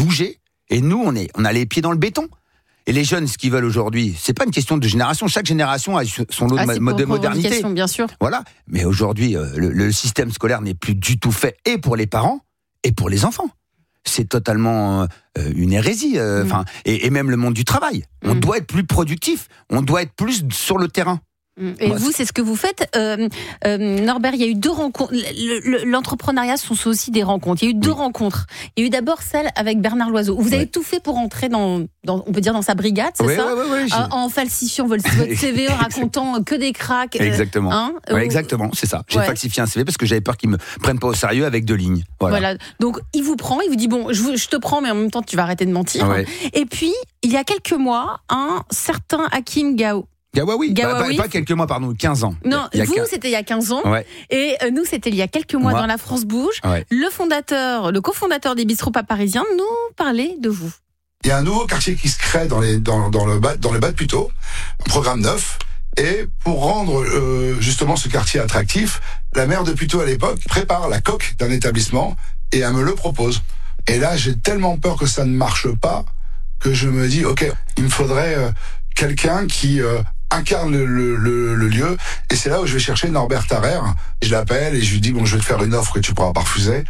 bouger. Et nous, on a les pieds dans le béton. Et les jeunes, ce qu'ils veulent aujourd'hui, c'est pas une question de génération. Chaque génération a son lot de modernité. Bien sûr. Voilà. Mais aujourd'hui, le système scolaire n'est plus du tout fait et pour les parents et pour les enfants. C'est totalement une hérésie. Et même le monde du travail. On doit être plus productif. On doit être plus sur le terrain. Et moi, vous, c'est ce que vous faites. Norbert, il y a eu 2 rencontres. L'entrepreneuriat sont aussi des rencontres. Il y a eu 2 rencontres. Il y a eu d'abord celle avec Bernard Loiseau. Vous avez tout fait pour entrer dans, on peut dire, dans sa brigade, c'est ça ? En falsifiant votre CV, en racontant que des cracks. Exactement. Exactement, c'est ça. J'ai falsifié un CV parce que j'avais peur qu'ils me prennent pas au sérieux avec 2 lignes. Voilà. Donc, il vous prend, il vous dit, bon, je te prends, mais en même temps, tu vas arrêter de mentir. Ouais. Et puis, il y a quelques mois, un certain Hakim Gawawi. Pas quelques mois, pardon, 15 ans. Non, c'était il y a 15 ans. Ouais. Et nous, c'était il y a quelques mois dans La France Bouge. Ouais. Le cofondateur des bistrots pas parisiens nous parlait de vous. Il y a un nouveau quartier qui se crée dans le bas de Puteaux, un programme neuf. Et pour rendre justement ce quartier attractif, la maire de Puteaux à l'époque prépare la coque d'un établissement et elle me le propose. Et là, j'ai tellement peur que ça ne marche pas que je me dis, ok, il me faudrait quelqu'un qui incarne le lieu, et c'est là où je vais chercher Norbert Tarrer. Je l'appelle et je lui dis, bon, je vais te faire une offre que tu pourras pas refuser.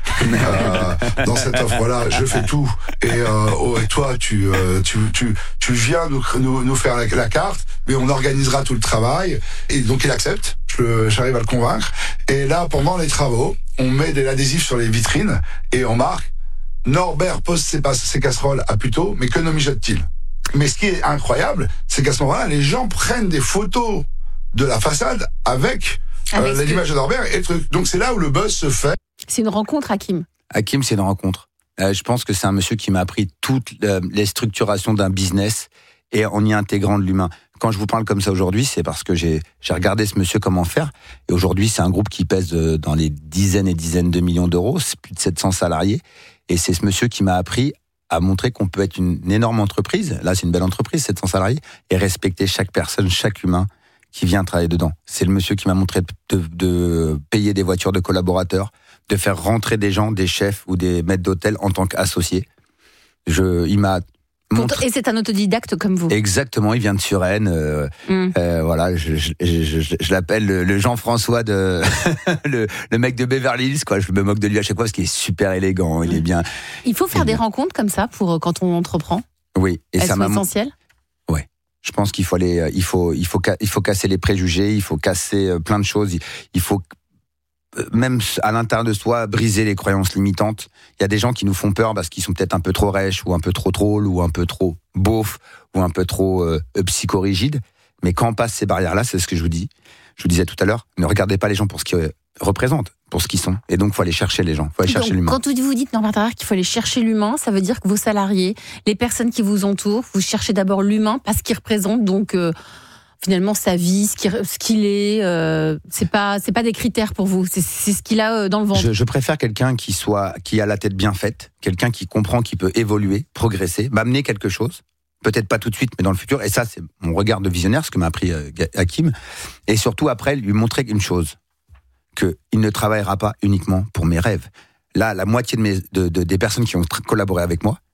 Dans cette offre-là, je fais tout, et toi, tu viens nous faire la carte, mais on organisera tout le travail. Et donc il accepte, j'arrive à le convaincre, et là, pendant les travaux, on met de l'adhésif sur les vitrines, et on marque, Norbert pose ses casseroles à Puteaux, mais que ne mijote-t-il ? Mais ce qui est incroyable, c'est qu'à ce moment-là, les gens prennent des photos de la façade avec l'image de Norbert et le truc. Donc c'est là où le buzz se fait. C'est une rencontre, Hakim. Hakim, c'est une rencontre. Je pense que c'est un monsieur qui m'a appris toutes les structurations d'un business et en y intégrant de l'humain. Quand je vous parle comme ça aujourd'hui, c'est parce que j'ai regardé ce monsieur comment faire. Et aujourd'hui, c'est un groupe qui pèse dans les dizaines et dizaines de millions d'euros. C'est plus de 700 salariés. Et c'est ce monsieur qui m'a appris à montrer qu'on peut être une énorme entreprise, là c'est une belle entreprise, 700 salariés, et respecter chaque personne, chaque humain qui vient travailler dedans. C'est le monsieur qui m'a montré de payer des voitures de collaborateurs, de faire rentrer des gens, des chefs ou des maîtres d'hôtel en tant qu'associés. Il m'a montré... Et c'est un autodidacte comme vous. Exactement, il vient de Suresnes. Voilà, je l'appelle le Jean-François le mec de Beverly Hills, quoi. Je me moque de lui à chaque fois parce qu'il est super élégant, il est bien. Il faut faire des rencontres comme ça pour quand on entreprend. Oui, et ça m'a essentiel. Ouais. Je pense qu'il faut aller, il faut casser les préjugés, il faut casser plein de choses, il faut même à l'intérieur de soi briser les croyances limitantes. Il y a des gens qui nous font peur parce qu'ils sont peut-être un peu trop rêches ou un peu trop drôles ou un peu trop beaufs ou un peu trop psychorigides. Mais quand on passe ces barrières-là, c'est ce que je vous disais tout à l'heure, ne regardez pas les gens pour ce qu'ils représentent, pour ce qu'ils sont. Et donc, il faut aller chercher les gens, il faut aller chercher l'humain. Quand vous dites, Norbert Tarrer, qu'il faut aller chercher l'humain, ça veut dire que vos salariés, les personnes qui vous entourent, vous cherchez d'abord l'humain parce qu'il représente donc... finalement sa vie, ce qu'il est, c'est pas des critères pour vous, c'est ce qu'il a dans le ventre. Je préfère quelqu'un qui a la tête bien faite, quelqu'un qui comprend qu'il peut évoluer, progresser, m'amener quelque chose, peut-être pas tout de suite, mais dans le futur. Et ça, c'est mon regard de visionnaire, ce que m'a appris Hakim. Et surtout après, lui montrer une chose, qu'il ne travaillera pas uniquement pour mes rêves. Là, la moitié des personnes qui ont collaboré avec moi,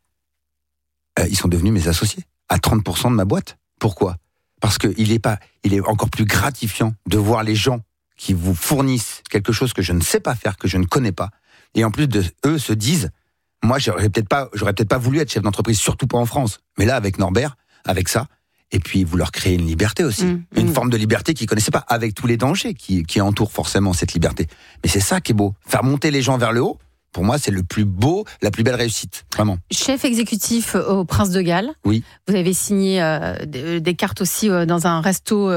ils sont devenus mes associés à 30% de ma boîte. Pourquoi ? Parce qu'il est encore plus gratifiant de voir les gens qui vous fournissent quelque chose que je ne sais pas faire, que je ne connais pas. Et en plus eux se disent, moi j'aurais peut-être pas voulu être chef d'entreprise, surtout pas en France. Mais là, avec Norbert, avec ça, et puis vous leur créez une liberté aussi. Une forme de liberté qu'ils connaissaient pas, avec tous les dangers qui entourent forcément cette liberté. Mais c'est ça qui est beau. Faire monter les gens vers le haut, pour moi, c'est le plus beau, la plus belle réussite, vraiment. Chef exécutif au Prince de Galles. Oui. Vous avez signé des cartes aussi dans un resto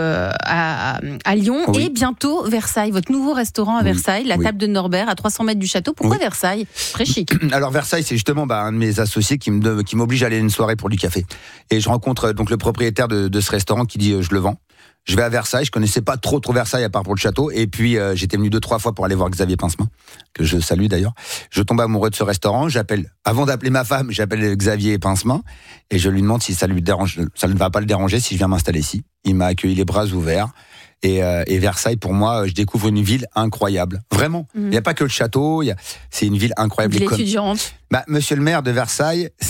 à Lyon. Oui. Et bientôt, Versailles, votre nouveau restaurant à Versailles, la table de Norbert, à 300 mètres du château. Pourquoi Versailles ? Très chic. Alors Versailles, c'est justement un de mes associés qui m'oblige à aller à une soirée pour du café. Et je rencontre donc le propriétaire de ce restaurant qui dit je le vends. Je vais à Versailles, je connaissais pas trop Versailles à part pour le château, et puis j'étais venu 2-3 fois pour aller voir Xavier Pincemin, que je salue d'ailleurs. Je tombe amoureux de ce restaurant, avant d'appeler ma femme, j'appelle Xavier Pincemin, et je lui demande si ça ne va pas le déranger si je viens m'installer ici. Il m'a accueilli les bras ouverts, et Versailles, pour moi, je découvre une ville incroyable. Vraiment. Il n'y a pas que le château, c'est une ville incroyable. Ville étudiante. Monsieur le maire de Versailles,